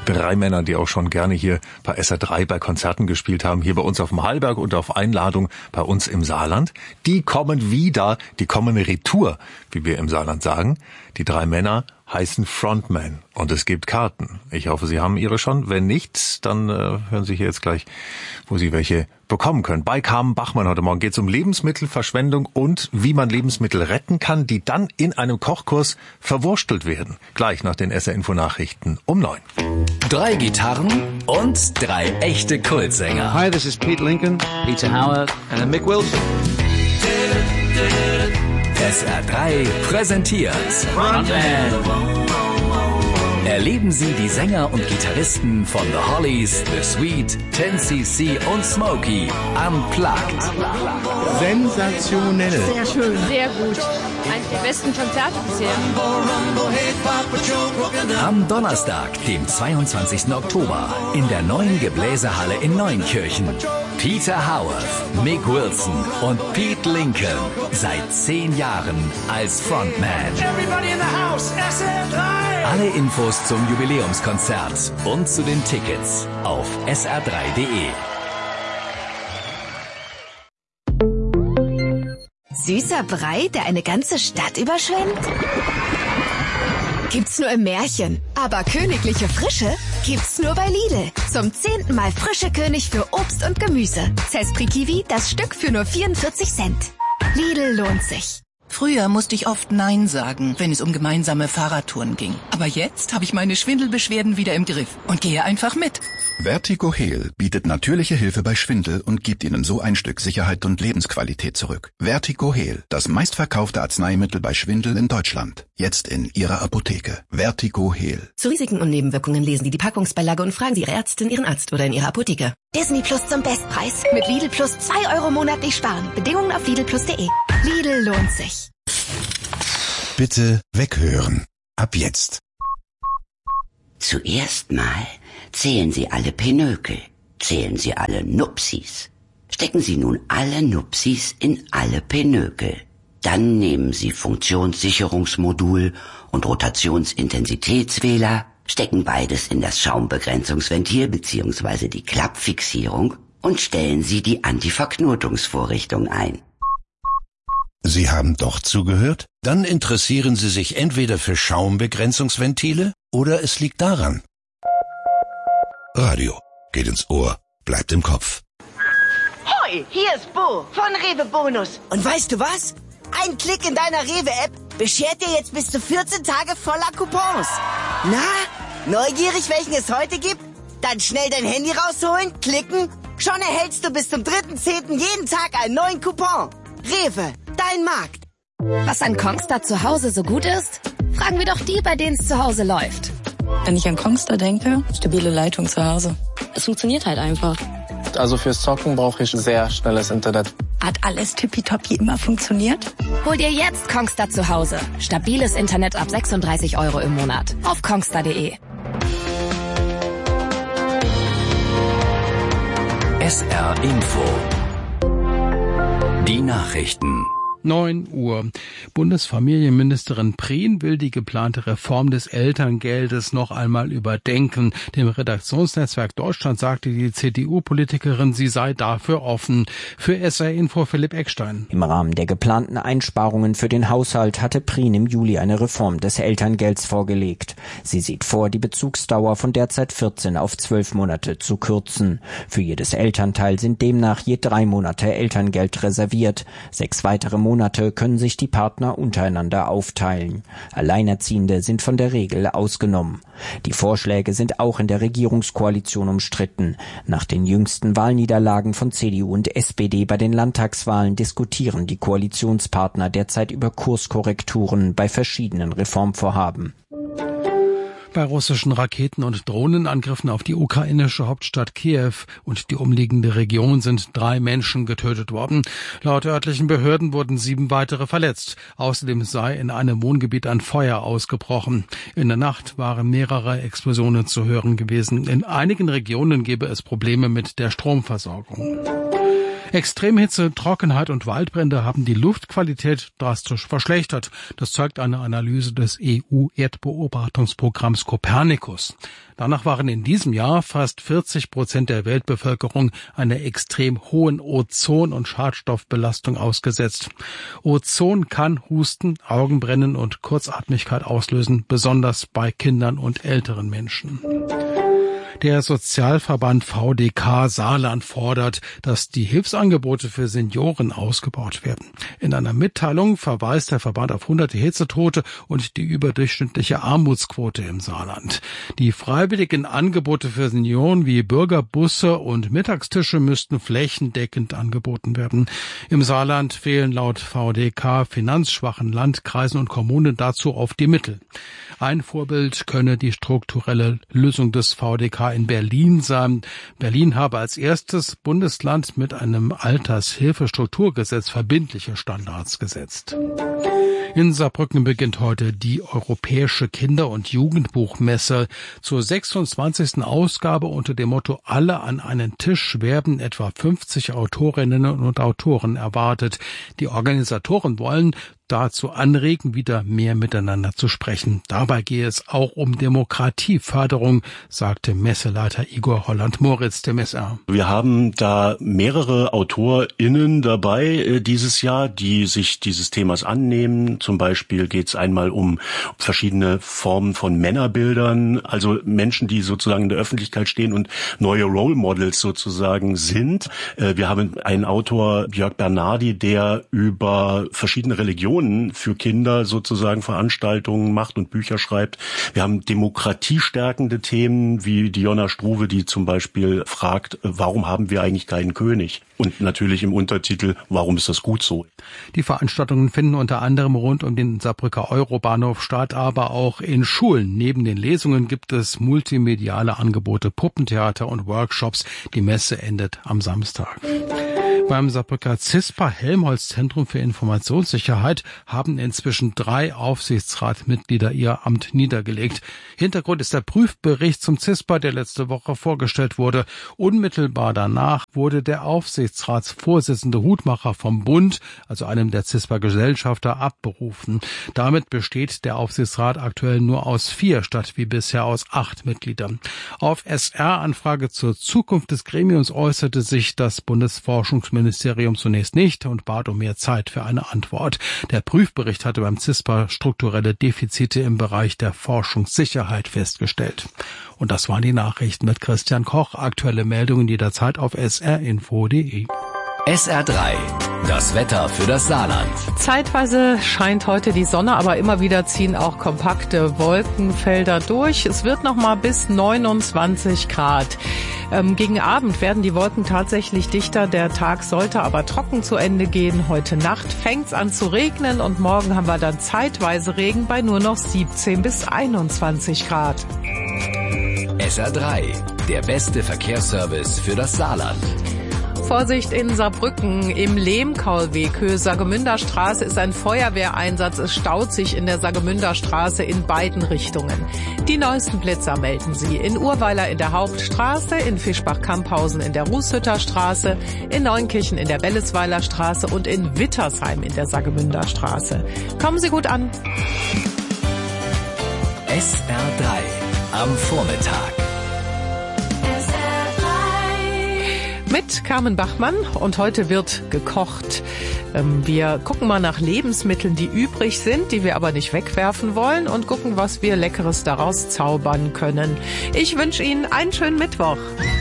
3 Männer, die auch schon gerne hier bei SR3 bei Konzerten gespielt haben, hier bei uns auf dem Hallberg und auf Einladung bei uns im Saarland. Die kommen wieder, die kommen retour, wie wir im Saarland sagen. Die 3 Männer heißen Frontman und es gibt Karten. Ich hoffe, Sie haben Ihre schon. Wenn nicht, dann hören Sie hier jetzt gleich, wo Sie welche bekommen können. Bei Carmen Bachmann heute Morgen geht es um Lebensmittelverschwendung und wie man Lebensmittel retten kann, die dann in einem Kochkurs verwurstelt werden. Gleich nach den SR-Info-Nachrichten um 9. 3 Gitarren und 3 echte Kultsänger. Hi, this is Pete Lincoln, Peter Howard and Mick Wilson. SR3 präsentiert Frontman. Erleben Sie die Sänger und Gitarristen von The Hollies, The Sweet, 10cc und Smokey unplugged. Sensationell. Sehr schön. Sehr gut. Eines der besten Konzerte bisher. Am Donnerstag, dem 22. Oktober, in der neuen Gebläsehalle in Neunkirchen. Peter Howarth, Mick Wilson und Pete Lincoln. Seit 10 Jahren als Frontman. Alle Infos zum Jubiläumskonzert und zu den Tickets auf sr3.de. Süßer Brei, der eine ganze Stadt überschwemmt? Gibt's nur im Märchen. Aber königliche Frische gibt's nur bei Lidl. Zum 10. Mal frische König für Obst und Gemüse. Zespri Kiwi, das Stück für nur 44 Cent. Lidl lohnt sich. Früher musste ich oft Nein sagen, wenn es um gemeinsame Fahrradtouren ging. Aber jetzt habe ich meine Schwindelbeschwerden wieder im Griff und gehe einfach mit. Vertigo Heal bietet natürliche Hilfe bei Schwindel und gibt Ihnen so ein Stück Sicherheit und Lebensqualität zurück. Vertigo Heal, das meistverkaufte Arzneimittel bei Schwindel in Deutschland. Jetzt in Ihrer Apotheke. Vertigo Heal. Zu Risiken und Nebenwirkungen lesen Sie die Packungsbeilage und fragen Sie Ihre Ärztin, Ihren Arzt oder in Ihrer Apotheke. Disney Plus zum Bestpreis. Mit Lidl Plus 2 € monatlich sparen. Bedingungen auf lidlplus.de. Lidl lohnt sich. Bitte weghören. Ab jetzt. Zuerst mal zählen Sie alle Pinökel. Zählen Sie alle Nupsis. Stecken Sie nun alle Nupsis in alle Pinökel. Dann nehmen Sie Funktionssicherungsmodul und Rotationsintensitätswähler, stecken beides in das Schaumbegrenzungsventil bzw. die Klappfixierung und stellen Sie die Antiverknotungsvorrichtung ein. Sie haben doch zugehört? Dann interessieren Sie sich entweder für Schaumbegrenzungsventile oder es liegt daran. Radio geht ins Ohr, bleibt im Kopf. Hoi, hier ist Bo von Rewe Bonus. Und weißt du was? Ein Klick in deiner Rewe-App beschert dir jetzt bis zu 14 Tage voller Coupons. Na, neugierig, welchen es heute gibt? Dann schnell dein Handy rausholen, klicken. Schon erhältst du bis zum 3.10. jeden Tag einen neuen Coupon. Rewe, dein Markt. Was an Kongstar zu Hause so gut ist? Fragen wir doch die, bei denen es zu Hause läuft. Wenn ich an Kongstar denke, stabile Leitung zu Hause. Es funktioniert halt einfach. Also fürs Zocken brauche ich sehr schnelles Internet. Hat alles tippitoppi immer funktioniert? Hol dir jetzt Kongstar zu Hause. Stabiles Internet ab 36 € im Monat. Auf kongstar.de. SR Info. Die Nachrichten. 9 Uhr. Bundesfamilienministerin Prien will die geplante Reform des Elterngeldes noch einmal überdenken. Dem Redaktionsnetzwerk Deutschland sagte die CDU-Politikerin, sie sei dafür offen. Für SR Info Philipp Eckstein. Im Rahmen der geplanten Einsparungen für den Haushalt hatte Prien im Juli eine Reform des Elterngelds vorgelegt. Sie sieht vor, die Bezugsdauer von derzeit 14 auf 12 Monate zu kürzen. Für jedes Elternteil sind demnach je 3 Monate Elterngeld reserviert. 6 weitere Monate können sich die Partner untereinander aufteilen. Alleinerziehende sind von der Regel ausgenommen. Die Vorschläge sind auch in der Regierungskoalition umstritten. Nach den jüngsten Wahlniederlagen von CDU und SPD bei den Landtagswahlen diskutieren die Koalitionspartner derzeit über Kurskorrekturen bei verschiedenen Reformvorhaben. Bei russischen Raketen- und Drohnenangriffen auf die ukrainische Hauptstadt Kiew und die umliegende Region sind 3 Menschen getötet worden. Laut örtlichen Behörden wurden 7 weitere verletzt. Außerdem sei in einem Wohngebiet ein Feuer ausgebrochen. In der Nacht waren mehrere Explosionen zu hören gewesen. In einigen Regionen gebe es Probleme mit der Stromversorgung. Extremhitze, Trockenheit und Waldbrände haben die Luftqualität drastisch verschlechtert. Das zeigt eine Analyse des EU-Erdbeobachtungsprogramms Copernicus. Danach waren in diesem Jahr fast 40% der Weltbevölkerung einer extrem hohen Ozon- und Schadstoffbelastung ausgesetzt. Ozon kann Husten, Augenbrennen und Kurzatmigkeit auslösen, besonders bei Kindern und älteren Menschen. Der Sozialverband VDK Saarland fordert, dass die Hilfsangebote für Senioren ausgebaut werden. In einer Mitteilung verweist der Verband auf hunderte Hitzetote und die überdurchschnittliche Armutsquote im Saarland. Die freiwilligen Angebote für Senioren wie Bürgerbusse und Mittagstische müssten flächendeckend angeboten werden. Im Saarland fehlen laut VDK finanzschwachen Landkreisen und Kommunen dazu oft die Mittel. Ein Vorbild könne die strukturelle Lösung des VDK in Berlin sein. Berlin habe als erstes Bundesland mit einem Altershilfestrukturgesetz verbindliche Standards gesetzt. In Saarbrücken beginnt heute die Europäische Kinder- und Jugendbuchmesse. Zur 26. Ausgabe unter dem Motto Alle an einen Tisch werden etwa 50 Autorinnen und Autoren erwartet. Die Organisatoren wollen dazu anregen, wieder mehr miteinander zu sprechen. Dabei gehe es auch um Demokratieförderung, sagte Messeleiter Igor Holland-Moritz dem SR. Wir haben da mehrere AutorInnen dabei dieses Jahr, die sich dieses Themas annehmen. Zum Beispiel geht es einmal um verschiedene Formen von Männerbildern, also Menschen, die sozusagen in der Öffentlichkeit stehen und neue Role Models sozusagen sind. Wir haben einen Autor, Jörg Bernardi, der über verschiedene Religionen für Kinder sozusagen Veranstaltungen macht und Bücher schreibt. Wir haben demokratiestärkende Themen wie Diona Struve, die zum Beispiel fragt, warum haben wir eigentlich keinen König? Und natürlich im Untertitel, warum ist das gut so? Die Veranstaltungen finden unter anderem rund um den Saarbrücker Eurobahnhof statt, aber auch in Schulen. Neben den Lesungen gibt es multimediale Angebote, Puppentheater und Workshops. Die Messe endet am Samstag. Beim Saarbrücker CISPA-Helmholtz-Zentrum für Informationssicherheit haben inzwischen 3 Aufsichtsratmitglieder ihr Amt niedergelegt. Hintergrund ist der Prüfbericht zum CISPA, der letzte Woche vorgestellt wurde. Unmittelbar danach wurde der Aufsichtsratsvorsitzende Hutmacher vom Bund, also einem der CISPA-Gesellschafter, abberufen. Damit besteht der Aufsichtsrat aktuell nur aus 4 statt wie bisher aus 8 Mitgliedern. Auf SR-Anfrage zur Zukunft des Gremiums äußerte sich das Bundesforschungsministerium zunächst nicht und bat um mehr Zeit für eine Antwort. Der Prüfbericht hatte beim CISPA strukturelle Defizite im Bereich der Forschungssicherheit festgestellt. Und das waren die Nachrichten mit Christian Koch. Aktuelle Meldungen jederzeit auf srinfo.de. SR3, das Wetter für das Saarland. Zeitweise scheint heute die Sonne, aber immer wieder ziehen auch kompakte Wolkenfelder durch. Es wird noch mal bis 29 Grad. Gegen Abend werden die Wolken tatsächlich dichter. Der Tag sollte aber trocken zu Ende gehen. Heute Nacht fängt's an zu regnen und morgen haben wir dann zeitweise Regen bei nur noch 17 bis 21 Grad. SR3, der beste Verkehrsservice für das Saarland. Vorsicht in Saarbrücken. Im Lehmkaulweg, Höhe Saargemünder Straße, ist ein Feuerwehreinsatz. Es staut sich in der Saargemünder Straße in beiden Richtungen. Die neuesten Blitzer melden Sie in Urweiler in der Hauptstraße, in Fischbach-Kamphausen in der Rußhütter Straße, in Neunkirchen in der Bellesweiler Straße und in Wittersheim in der Saargemünder Straße. Kommen Sie gut an. SR3 am Vormittag. Mit Carmen Bachmann und heute wird gekocht. Wir gucken mal nach Lebensmitteln, die übrig sind, die wir aber nicht wegwerfen wollen und gucken, was wir Leckeres daraus zaubern können. Ich wünsche Ihnen einen schönen Mittwoch.